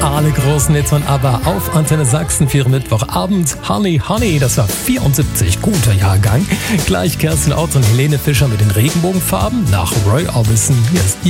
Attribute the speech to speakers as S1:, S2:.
S1: Alle großen Hits von ABBA auf Antenne Sachsen für Mittwochabend. Honey, Honey, das war 74, guter Jahrgang. Gleich Kerstin Ott und Helene Fischer mit den Regenbogenfarben nach Roy Orbison. Hier ist